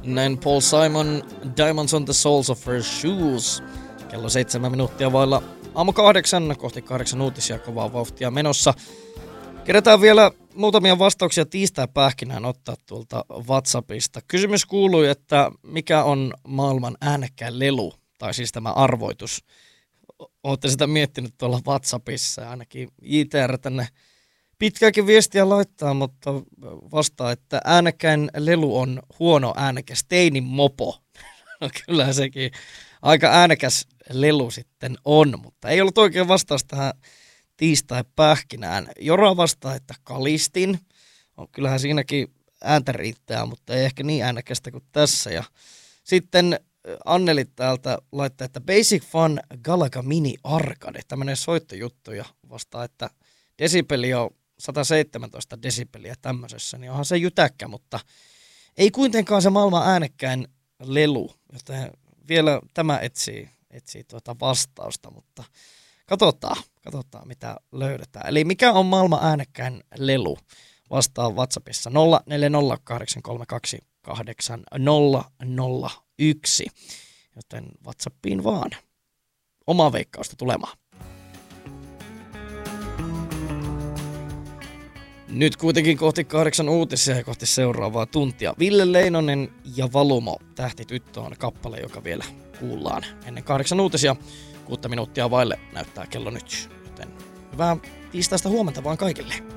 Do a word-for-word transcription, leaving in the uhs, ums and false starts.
Näin Paul Simon, Diamonds on the Soles of Her Shoes. Kello seitsemän minuuttia vailla aamu kahdeksan, kohti kahdeksan uutisia kovaa vauhtia menossa. Kerätään vielä muutamia vastauksia tiistai-pähkinään ottaa tuolta WhatsAppista. Kysymys kuului, että mikä on maailman äänekkäin lelu, tai siis tämä arvoitus. Olette sitä miettinyt tuolla WhatsAppissa, ainakin J T R tänne pitkääkin viestiä laittaa, mutta vastaa, että äänekkäin lelu on huono äänekäs teinin mopo. No kyllä sekin aika äänekäs lelu sitten on, mutta ei ollut oikein vastaus tähän tiistai-pähkinään. Jora vastaa, että kalistin. No, kyllähän siinäkin ääntä riittää, mutta ei ehkä niin äänekästä kuin tässä. Ja sitten Anneli täältä laittaa, että Basic Fun Galaga Mini Arcade, tämmöinen soittojuttu, ja vastaa, että desibeli on sata seitsemäntoista desibeliä tämmöisessä, niin onhan se jytäkkä, mutta ei kuitenkaan se maailman äänekkäin lelu, joten vielä tämä etsii, etsii tuota vastausta, mutta katsotaan, katsotaan mitä löydetään. Eli mikä on maailman äänekkäin lelu? Vastaa WhatsAppissa nolla neljä nolla kahdeksan kolme kaksi kahdeksan nolla nolla yksi, joten WhatsAppiin vaan omaa veikkausta tulemaan. Nyt kuitenkin kohti kahdeksan uutisia ja kohti seuraavaa tuntia. Ville Leinonen ja Valumo, Tähtityttö on kappale, joka vielä kuullaan ennen kahdeksan uutisia. Kuutta minuuttia vaille näyttää kello nyt, joten hyvää tiistaista huomenta vaan kaikille.